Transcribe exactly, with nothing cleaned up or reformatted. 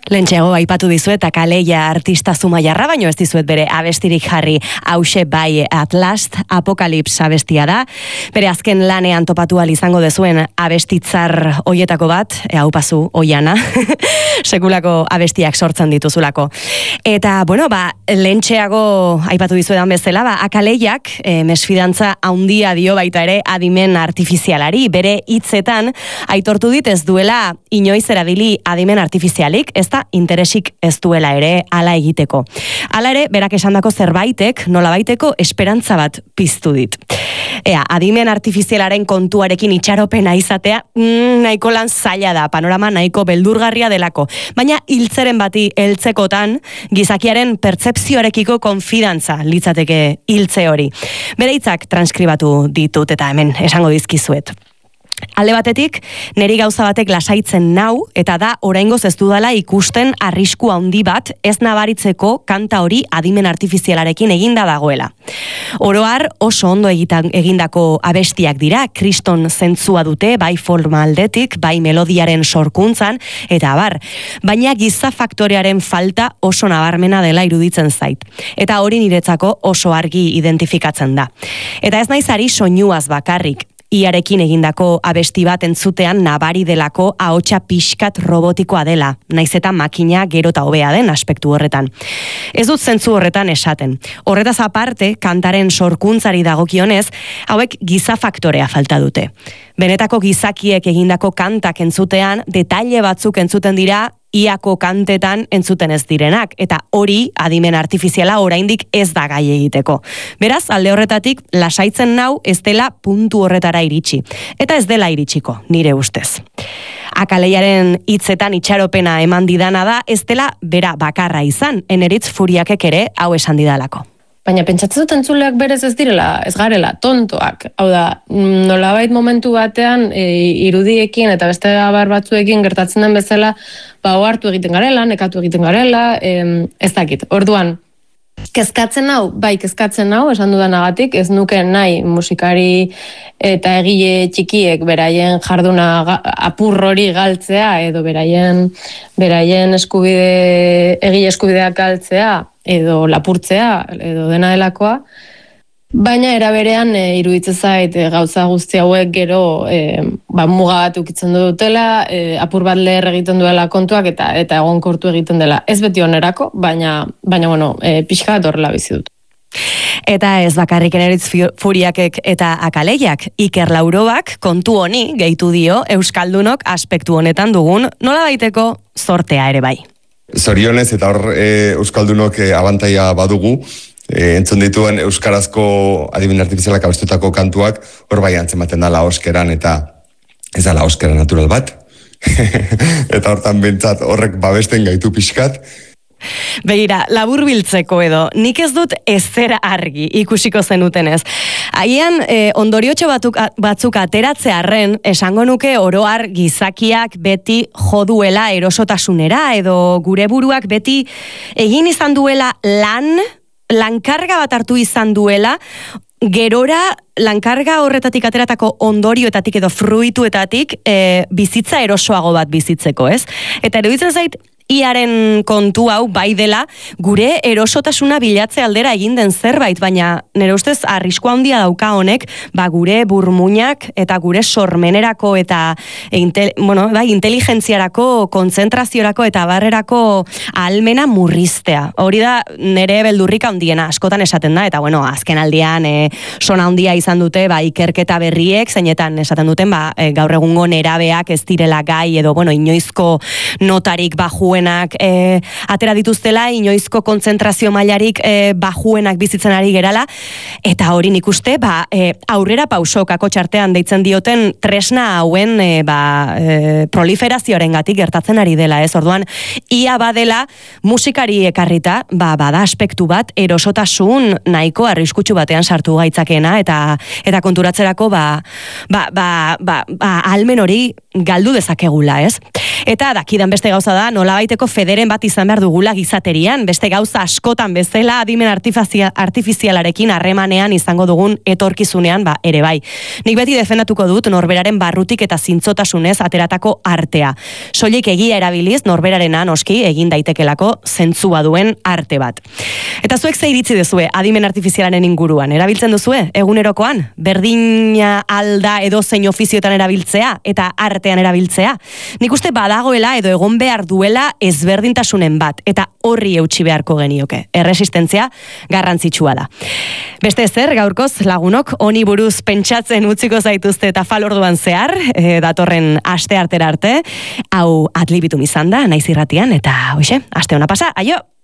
Lentxeago aipatu dizuet Akaleia artista Zumaiarra, baino ez dizuet bere abestirik jarri. Hauxe bai At Last Apokalips abestia da. Bere azken lanean topatu ahal izango dezuen abestitzar hoietako bat, e, hau pasu oiana, sekulako abestiak sortzen dituzulako. Eta, bueno, ba, lentxeago aipatu dizuetan bezala, ba, Akaleiak e, mesfidantza handia dio baita ere adimen artifizialari. Bere hitzetan aitortu dit ez duela inoiz erabili adimen artifizialik, ez da interesik ez duela ere hala egiteko. Hala ere, berak esandako zerbaitek, nola baiteko esperantza bat piztu dit. Ea, adimen artifizialaren kontuarekin itxaropena izatea, mm, nahiko lan zaila da, panorama nahiko beldurgarria delako. Baina hiltzeren bati heltzekotan, gizakiaren pertzepzioarekiko konfidantza litzateke hiltze hori. Bere hitzak transkribatu ditut eta hemen esango dizkizuet. Alde batetik, neri gauza batek lasaitzen nau, eta da oraingoz ez dudala ikusten arrisku handi bat ez nabaritzeko kanta hori adimen artifizialarekin eginda dagoela. Oroar oso ondo egitan, egindako abestiak dira, kriston zentzua dute, bai forma aldetik, bai melodiaren sorkuntzan, eta abar. Baina giza faktorearen falta oso nabarmena dela iruditzen zait. Eta hori niretzako oso argi identifikatzen da. Eta ez naiz ari soinuaz bakarrik. Iarekin egindako abesti bat entzutean nabari delako ahotsa pixkat robotikoa dela, naiz eta makina gero eta hobea den aspektu horretan. Ez dut zentzu horretan esaten. Horretaz aparte, kantaren sorkuntzari dagokionez, hauek giza faktorea falta dute. Benetako gizakiek egindako kantak entzutean, detaile batzuk entzuten dira, iako kantetan entzuten ez direnak, eta hori adimen artifiziala oraindik ez da gai egiteko. Beraz, alde horretatik, lasaitzen nau ez dela puntu horretara iritsi. Eta ez dela iritsiko, nire ustez. Akaleiaren hitzetan itxaropena eman didana da, ez dela bera bakarra izan, eneritz furiakek ere hau esan didalako. Baina pentsatzen dut entzuleak berez ez direla, ez garela, tontoak. Hau da, nolabait momentu batean e, irudiekin eta beste abar batzuekin gertatzen den bezala, ba, ohartu egiten garela, nekatu egiten garela, e, ez dakit. Orduan, kezkatzen hau, bai kezkatzen hau, esan dudanagatik, ez nuke nahi musikari eta egile txikiek beraien jarduna apur hori galtzea, edo beraien, beraien eskubide, egile eskubideak galtzea, edo lapurtzea, edo dena delakoa, baina era berean e, iruditzen zait e, gauza guzti hauek gero e, ba, muga bat ukitzen dutela, e, apur bat leher egiten duela kontuak eta eta egonkortu egiten dela. Ez beti onerako, baina, baina bueno, e, pixka bat horrela bizi dut. Eta ez bakarrik eneritz furiakek eta Akaleiak, Iker Laurobak kontu honi gehitu dio Euskaldunok aspektu honetan dugun nola baiteko zortea ere bai. Zorionez eta hor e, Euskaldunok e, abantaia badugu, e, entzun dituen euskarazko adimen artifizialak abestutako kantuak hor bai antzematen da laoskeran eta ez da laoskera natural bat. Eta hortan bentsat horrek babesten gaitu pixkat. Begira, laburbiltzeko edo, nik ez dut ezera argi ikusiko zenutenez. Haian, e, ondoriotxo batzuk, batzuk ateratzearren, esango nuke oroar gizakiak beti joduela erosotasunera, edo gure buruak beti egin izan duela lan, lankarga bat hartu izan duela, gerora lankarga horretatik ateratako ondorioetatik edo fruituetatik e, bizitza erosoago bat bizitzeko, ez? Eta eruditzen zait, iaren kontu hau bai dela gure erosotasuna bilatze aldera egin den zerbait, baina nire ustez arrisku handia dauka honek, ba gure burmuinak eta gure sormenerako eta intel, bueno, bai, inteligentziarako, kontzentraziorako eta barrerako ahalmena murriztea. Hori da nire beldurrik handiena, askotan esaten da, eta bueno, azken aldian e, sona handia izan dute, ba, ikerketa berriek, zeinetan esaten duten, ba, e, gaur egungo nerabeak ez direla gai, edo bueno, inoizko notarik bajuen E, atera dituztela, inoizko kontzentrazio mailarik e, bajuenak bizitzen ari gerala, eta hori nik uste, ba, e, aurrera pauso kakotxartean deitzen dioten tresna hauen e, ba, e, proliferazioaren gatik gertatzen ari dela, ez? Orduan, ia badela musikari ekarrita, ba, bada aspektu bat, erosotasun nahiko arriskutsu batean sartu gaitzakena, eta eta konturatzerako, ba, ba, ba, ba, ba almen hori galdu dezakegula, ez? Eta dakidan beste gauza da, nolabait nolabaiteko federen bat izan behar dugula gizaterian, beste gauza askotan bezala adimen artifizialarekin harremanean izango dugun etorkizunean, ba, ere bai. Nik beti defendatuko dut norberaren barrutik eta zintzotasunez ateratako artea. Soilik egia erabiliz norberarena noski egin daitekelako zentzua duen arte bat. Eta zuek ze iritzi duzue adimen artifizialaren inguruan? Erabiltzen duzue egunerokoan? Berdina alda edo zein ofizioetan erabiltzea eta artean erabiltzea? Nik uste badagoela edo egon behar duela ezberdintasunen bat eta horri eutsi beharko genioke. Erresistentzia garrantzitsua da. Beste zer, gaurkoz lagunok honi buruz pentsatzen utziko zaituzte eta falorduan zehar, e, datorren aste artera arte, hau Adlibitum izan da, naiz irratian, eta hoxe, aste ona pasa, aio!